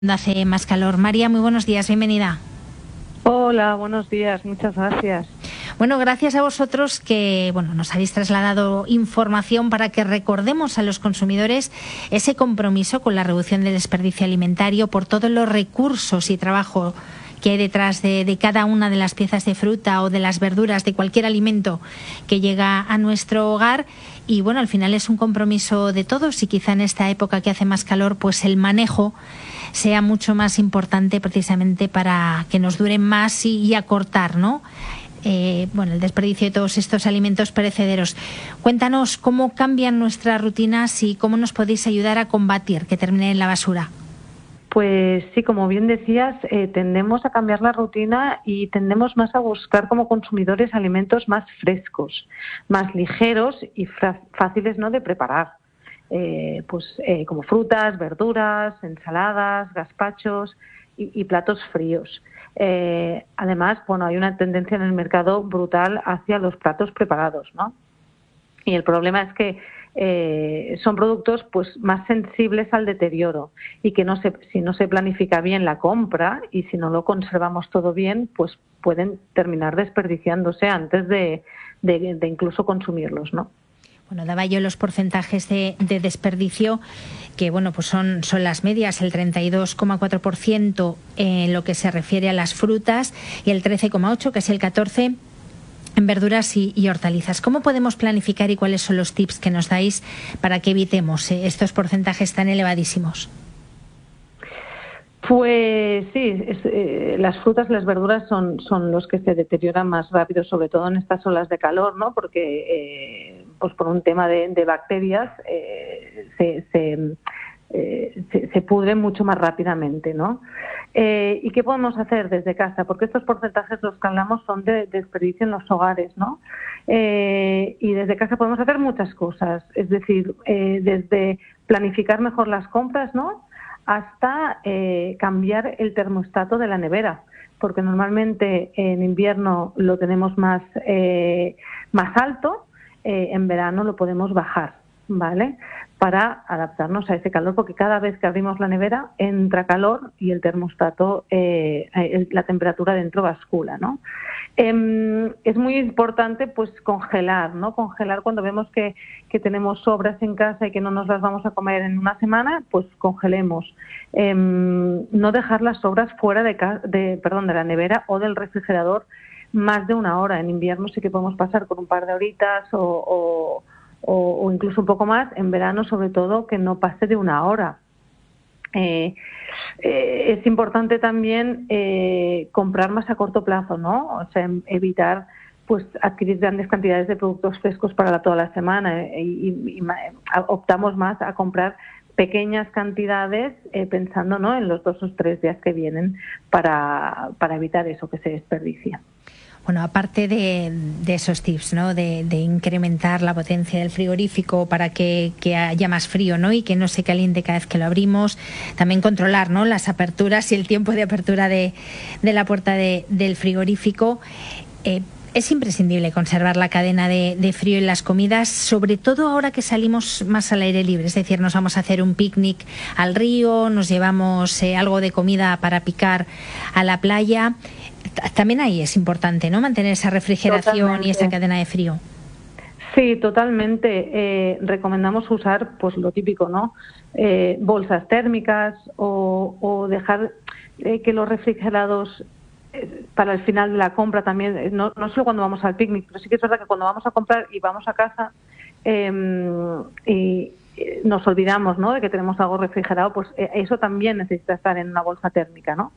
Hace más calor. María, muy buenos días, bienvenida. Hola, buenos días, muchas gracias. Bueno, gracias a vosotros que nos habéis trasladado información para que recordemos a los consumidores ese compromiso con la reducción del desperdicio alimentario por todos los recursos y trabajo que hay detrás de cada una de las piezas de fruta o de las verduras, de cualquier alimento que llega a nuestro hogar. Y al final es un compromiso de todos y quizá en esta época que hace más calor, pues el manejo sea mucho más importante precisamente para que nos duren más y acortar, ¿no? El desperdicio de todos estos alimentos perecederos. Cuéntanos cómo cambian nuestras rutinas y cómo nos podéis ayudar a combatir que termine en la basura. Pues sí, como bien decías, tendemos a cambiar la rutina y tendemos más a buscar como consumidores alimentos más frescos, más ligeros y fáciles, ¿no?, de preparar. Como frutas, verduras, ensaladas, gazpachos y platos fríos. Además, hay una tendencia en el mercado brutal hacia los platos preparados, ¿no? Y el problema es que son productos pues más sensibles al deterioro y que si no se planifica bien la compra y si no lo conservamos todo bien, pues pueden terminar desperdiciándose antes de incluso consumirlos, ¿no? Daba yo los porcentajes de desperdicio que son las medias, el 32,4% en lo que se refiere a las frutas y el 13,8%, que es el 14% en verduras y hortalizas. ¿Cómo podemos planificar y cuáles son los tips que nos dais para que evitemos estos porcentajes tan elevadísimos? Pues sí, las frutas y las verduras son los que se deterioran más rápido, sobre todo en estas olas de calor, ¿no? Porque por un tema de bacterias se pudren mucho más rápidamente, ¿no? ¿Y qué podemos hacer desde casa? Porque estos porcentajes, los que hablamos, son de desperdicio en los hogares, ¿no? Y desde casa podemos hacer muchas cosas, es decir, desde planificar mejor las compras, ¿no?, hasta cambiar el termostato de la nevera, porque normalmente en invierno lo tenemos más alto, en verano lo podemos bajar, ¿vale?, para adaptarnos a ese calor, porque cada vez que abrimos la nevera entra calor y el termostato, la temperatura dentro bascula, ¿no? Es muy importante pues congelar, ¿no? Congelar cuando vemos que tenemos sobras en casa y que no nos las vamos a comer en una semana, pues congelemos. No dejar las sobras fuera de la nevera o del refrigerador más de una hora. En invierno sí que podemos pasar con un par de horitas o incluso un poco más. En verano, sobre todo, que no pase de una hora. Es importante también comprar más a corto plazo, ¿no? O sea, evitar pues adquirir grandes cantidades de productos frescos para toda la semana y optamos más a comprar pequeñas cantidades pensando, ¿no?, en los 2 o 3 días que vienen para evitar eso, que se desperdicia. Aparte de esos tips, ¿no?, de incrementar la potencia del frigorífico para que haya más frío, ¿no?, y que no se caliente cada vez que lo abrimos, también controlar, ¿no?, las aperturas y el tiempo de apertura de la puerta del frigorífico. Es imprescindible conservar la cadena de frío en las comidas, sobre todo ahora que salimos más al aire libre, es decir, nos vamos a hacer un picnic al río, nos llevamos algo de comida para picar a la playa. También ahí es importante, ¿no?, mantener esa refrigeración. Totalmente. Y esa cadena de frío. Sí, totalmente. Recomendamos usar pues lo típico, ¿no?, bolsas térmicas o dejar que los refrigerados para el final de la compra también, no solo cuando vamos al picnic, pero sí que es verdad que cuando vamos a comprar y vamos a casa y nos olvidamos, ¿no?, de que tenemos algo refrigerado, pues eso también necesita estar en una bolsa térmica, ¿no?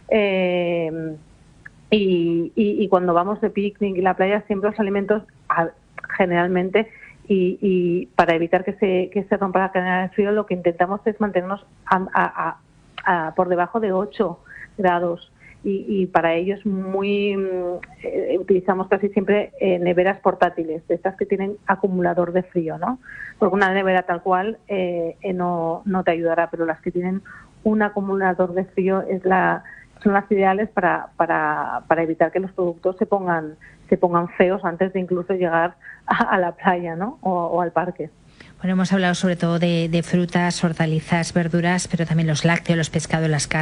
Y cuando vamos de picnic y la playa, siempre los alimentos generalmente y para evitar que se rompa la cadena de frío, lo que intentamos es mantenernos por debajo de 8 grados y para ello es utilizamos casi siempre neveras portátiles, de estas que tienen acumulador de frío, ¿no? Porque una nevera tal cual no te ayudará, pero las que tienen un acumulador de frío son las ideales para evitar que los productos se pongan feos antes de incluso llegar a la playa, ¿no?, o al parque. Bueno, hemos hablado sobre todo de frutas, hortalizas, verduras, pero también los lácteos, los pescados, las carnes.